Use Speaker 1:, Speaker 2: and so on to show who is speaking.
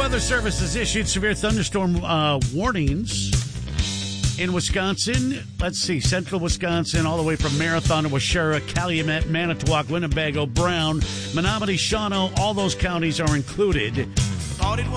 Speaker 1: Weather Service has issued severe thunderstorm warnings in Wisconsin. Let's see, central Wisconsin, all the way from Marathon to Waushara, Calumet, Manitowoc, Winnebago, Brown, Menominee, Shawano, all those counties are included.